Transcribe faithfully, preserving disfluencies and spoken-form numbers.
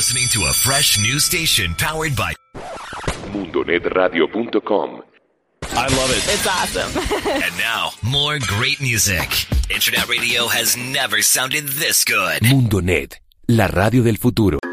listening to a fresh new station powered by mundo net radio punto com. I love it. It's awesome. And now, more great music. Internet radio has never sounded this good. Mundo Net, la radio del futuro.